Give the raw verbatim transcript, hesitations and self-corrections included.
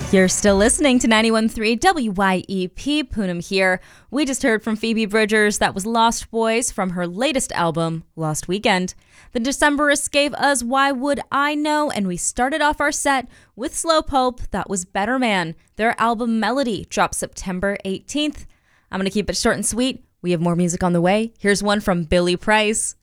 You're still listening to ninety-one point three W Y E P, Poonam here. We just heard from Phoebe Bridgers. That was Lost Boys from her latest album, Lost Weekend. The Decemberists gave us Why Would I Know, and we started off our set with Slowpoke. That was Better Man. Their album Melody dropped September eighteenth. I'm going to keep it short and sweet. We have more music on the way. Here's one from Billy Price.